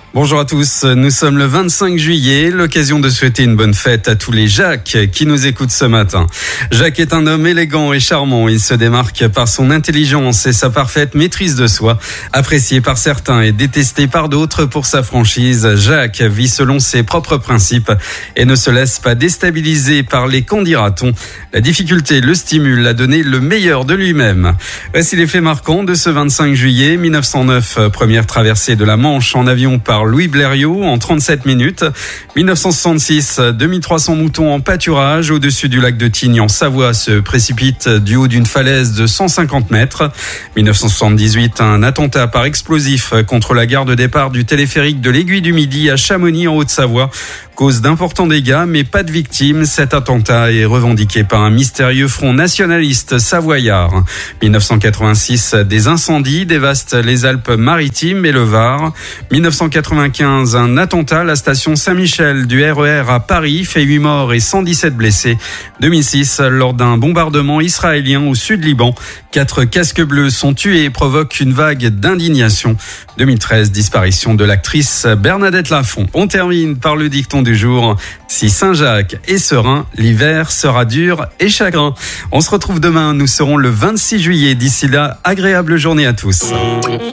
Bonjour à tous, nous sommes le 25 juillet, l'occasion de souhaiter une bonne fête à tous les Jacques qui nous écoutent ce matin. Jacques est un homme élégant et charmant, il se démarque par son intelligence et sa parfaite maîtrise de soi. Apprécié par certains et détesté par d'autres pour sa franchise, Jacques vit selon ses propres principes et ne se laisse pas déstabiliser par les qu'en dira-t-on. La difficulté le stimule à donner le meilleur de lui-même. Voici les faits marquants de ce 25 juillet 1909, première traversée de la Manche en avion par Louis Blériot en 37 minutes. 1966, 2300 moutons en pâturage au-dessus du lac de Tignes en Savoie se précipitent du haut d'une falaise de 150 mètres. 1978, un attentat par explosif contre la gare de départ du téléphérique de l'Aiguille du Midi à Chamonix en Haute-Savoie. Cause d'importants dégâts, mais pas de victimes. Cet attentat est revendiqué par un mystérieux front nationaliste savoyard. 1986, des incendies dévastent les Alpes-Maritimes et le Var. 1995, un attentat à la station Saint-Michel du RER à Paris fait 8 morts et 117 blessés. 2006, lors d'un bombardement israélien au sud Liban, 4 casques bleus sont tués et provoquent une vague d'indignation. 2013, disparition de l'actrice Bernadette Lafont. On termine par le dicton du jour. Si Saint-Jacques est serein, l'hiver sera dur et chagrin. On se retrouve demain, nous serons le 26 juillet. D'ici là, agréable journée à tous.